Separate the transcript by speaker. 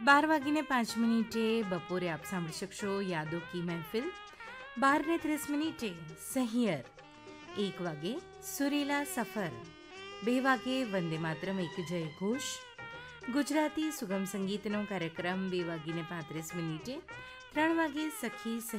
Speaker 1: 12:05 બપોરે આપ સાંભળી શકશો યાદો કી મહેફિલ. 12:30 સહિયર. 1 વાગે સુરીલા સફર. 2 વાગે વંદે માતરમ એક જય ઘોષ. ગુજરાતી સુગમ સંગીતનો કાર્યક્રમ 2:35. 3 વાગે સખી